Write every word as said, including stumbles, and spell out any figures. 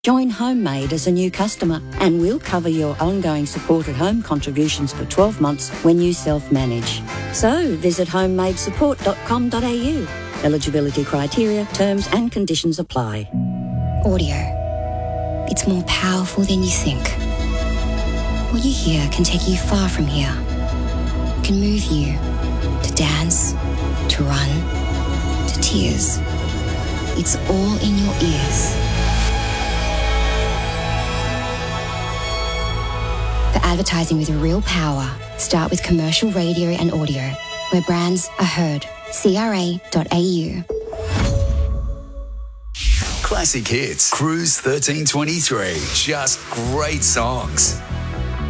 Join Homemade as a new customer and we'll cover your ongoing support at home contributions for twelve months when you self-manage. So visit homemade support dot com dot a u. Eligibility criteria, terms and conditions apply. Audio. It's more powerful than you think. What you hear can take you far from here. It can move you to dance, to run, to tears. It's all in your ears. For advertising with real power, start with commercial radio and audio, where brands are heard. C R A dot A U. Classic Hits, Cruise thirteen twenty-three. Just great songs.